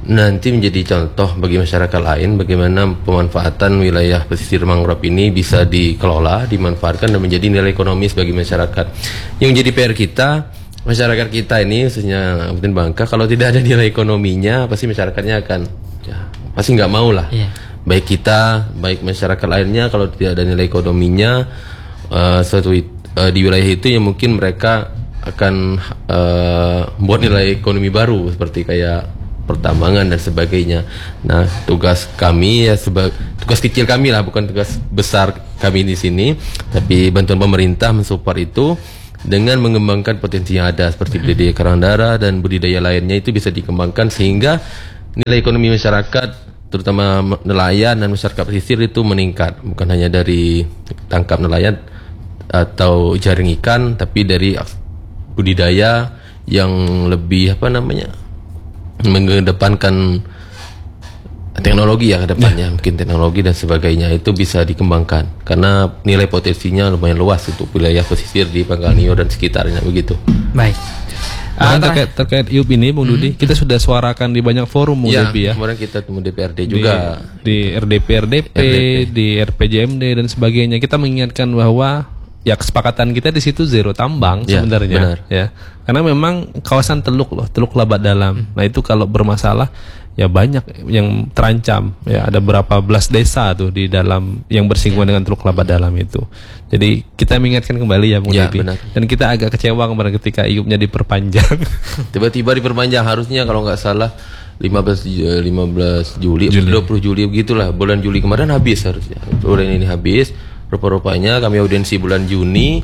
nanti menjadi contoh bagi masyarakat lain bagaimana pemanfaatan wilayah pesisir mangrove ini bisa dikelola, dimanfaatkan dan menjadi nilai ekonomis bagi masyarakat. Yang menjadi P R kita, masyarakat kita ini khususnya Kabupaten Bangka, kalau tidak ada nilai ekonominya pasti masyarakatnya akan ya, pasti nggak mau lah. Yeah. Baik kita, baik masyarakat lainnya, kalau tidak ada nilai ekonominya uh, suatu uh, di wilayah itu ya mungkin mereka akan uh, buat nilai ekonomi baru seperti kayak pertambangan dan sebagainya. Nah, tugas kami ya sebagai tugas kecil kami lah, bukan tugas besar kami di sini, tapi bantuan pemerintah mensupport itu dengan mengembangkan potensi yang ada seperti budidaya karang darah dan budidaya lainnya itu bisa dikembangkan sehingga nilai ekonomi masyarakat terutama nelayan dan masyarakat pesisir itu meningkat, bukan hanya dari tangkap nelayan atau jaring ikan, tapi dari budidaya yang lebih apa namanya mengedepankan teknologi ya ke depannya, yeah. Mungkin teknologi dan sebagainya itu bisa dikembangkan karena nilai potensinya lumayan luas untuk wilayah pesisir di Pangkal Niur dan sekitarnya begitu. Baik. Bahkan terkait terkait I U P ini Bung mm-hmm. Dudi, kita sudah suarakan di banyak forum Bung ya, Debi ya. Kemarin kita temu D P R D juga di, di R D P R D P, R D P, di R P J M D dan sebagainya. Kita mengingatkan bahwa ya kesepakatan kita di situ zero tambang ya, sebenarnya benar. Ya. Karena memang kawasan teluk loh, Teluk Labat Dalam. Nah, itu kalau bermasalah ya banyak yang terancam. Ya, ada berapa belas desa tuh di dalam yang bersinggungan dengan Teluk Labat Dalam itu. Jadi kita mengingatkan kembali ya Bung ya, Debi. Dan kita agak kecewa kemarin ketika I U P-nya diperpanjang. Tiba-tiba diperpanjang, harusnya kalau nggak salah lima belas Juli, Juli, dua puluh Juli begitulah. Bulan Juli kemarin habis harusnya. Bulan ini habis. Rupa-rupanya kami audiensi bulan Juni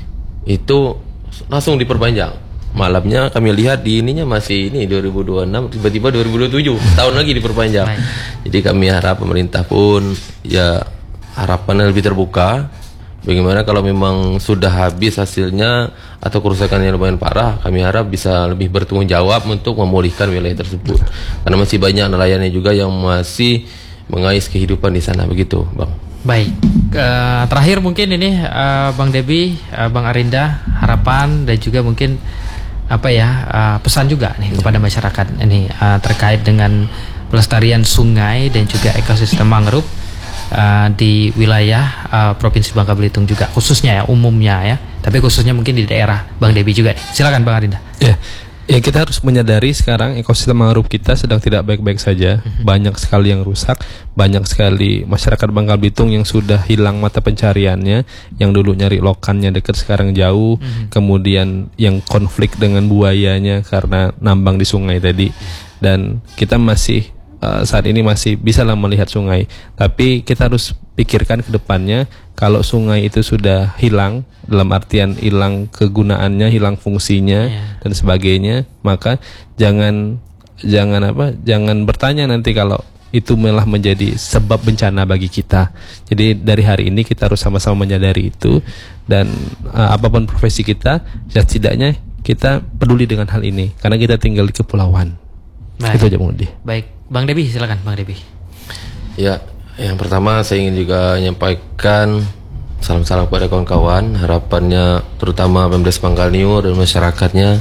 itu langsung diperpanjang. Malamnya kami lihat di ininya masih ini dua ribu dua puluh enam, tiba-tiba dua ribu dua puluh tujuh tahun lagi diperpanjang. Baik. Jadi kami harap pemerintah pun ya harapannya lebih terbuka. Bagaimana kalau memang sudah habis hasilnya atau kerusakan yang lumayan parah, kami harap bisa lebih bertanggung jawab untuk memulihkan wilayah tersebut. Karena masih banyak nelayannya juga yang masih mengais kehidupan di sana begitu, Bang. Baik, uh, terakhir mungkin ini uh, Bang Debi, uh, Bang Arinda, harapan dan juga mungkin apa ya uh, pesan juga nih kepada masyarakat ini uh, terkait dengan pelestarian sungai dan juga ekosistem mangrove uh, di wilayah uh, Provinsi Bangka Belitung juga khususnya ya umumnya ya, tapi khususnya mungkin di daerah Bang Debi juga nih. Silakan Bang Arinda. Ya. Ya, kita harus menyadari sekarang ekosistem mangrove kita sedang tidak baik-baik saja. Banyak sekali yang rusak, banyak sekali masyarakat Bangka Belitung yang sudah hilang mata pencariannya, yang dulu nyari lokannya dekat sekarang jauh, mm-hmm. kemudian yang konflik dengan buayanya karena nambang di sungai tadi. Dan kita masih uh, saat ini masih bisa lah melihat sungai, tapi kita harus pikirkan ke depannya kalau sungai itu sudah hilang, dalam artian hilang kegunaannya, hilang fungsinya yeah. dan sebagainya, maka jangan jangan apa? Jangan bertanya nanti kalau itu malah menjadi sebab bencana bagi kita. Jadi dari hari ini kita harus sama-sama menyadari itu, dan uh, apapun profesi kita, ya setidaknya kita peduli dengan hal ini karena kita tinggal di kepulauan. Baik. Itu aja Bung Debi. Baik, Bang Debi silakan Bang Debi. Ya, yang pertama saya ingin juga menyampaikan salam-salam kepada kawan-kawan. Harapannya terutama Pemdes Pangkal Niur dan masyarakatnya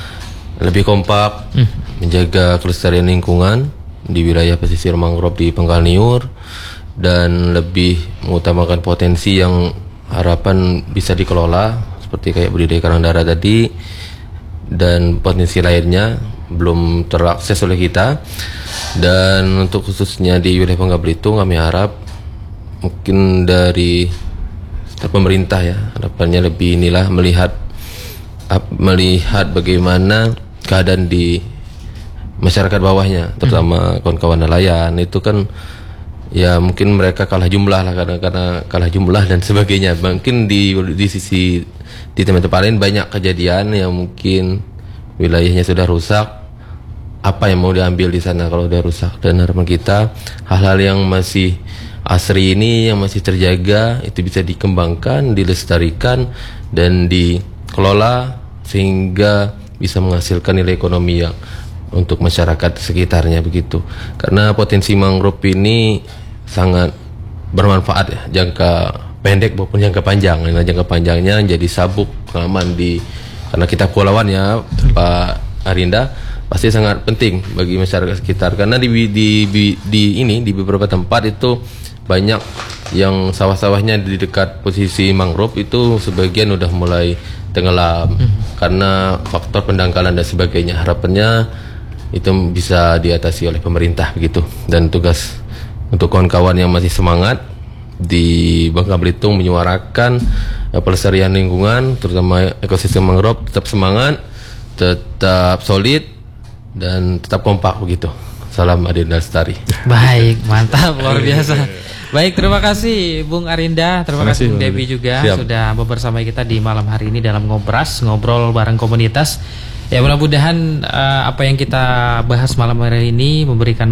lebih kompak hmm. menjaga kelestarian lingkungan di wilayah pesisir mangrove di Pangkal Niur dan lebih mengutamakan potensi yang harapan bisa dikelola seperti kayak budidaya karang darah tadi dan potensi lainnya belum terakses oleh kita. Dan untuk khususnya di wilayah Bangka Belitung kami harap mungkin dari pemerintah ya harapannya lebih inilah melihat ap, melihat bagaimana keadaan di masyarakat bawahnya, terutama kawan-kawan nelayan itu kan ya mungkin mereka kalah jumlah lah karena karena kalah jumlah dan sebagainya. Mungkin di di sisi di tempat-tempat lain banyak kejadian yang mungkin wilayahnya sudah rusak. Apa yang mau diambil di sana kalau udah rusak? Dan harapan kita hal-hal yang masih asri ini yang masih terjaga itu bisa dikembangkan, dilestarikan dan dikelola sehingga bisa menghasilkan nilai ekonomi yang untuk masyarakat sekitarnya begitu. Karena potensi mangrove ini sangat bermanfaat ya, jangka pendek maupun jangka panjang. Nah, jangka panjangnya jadi sabuk pengaman di karena kita kepulauan ya Pak Arinda, pasti sangat penting bagi masyarakat sekitar, karena di di di, di ini di beberapa tempat itu banyak yang sawah-sawahnya di dekat posisi mangrove itu sebagian udah mulai tenggelam hmm. karena faktor pendangkalan dan sebagainya. Harapannya itu bisa diatasi oleh pemerintah begitu, dan tugas untuk kawan-kawan yang masih semangat di Bangka Belitung menyuarakan uh, pelestarian lingkungan terutama ekosistem mangrove, tetap semangat, tetap solid dan tetap kompak begitu. Salam Adinda Lestari. Baik, mantap, luar biasa. Baik, terima kasih Bung Arinda, terima kasih Bung Debbie juga Siap. sudah bersama kita di malam hari ini dalam Ngobras, ngobrol bareng komunitas. Ya mudah-mudahan uh, apa yang kita bahas malam hari ini memberikan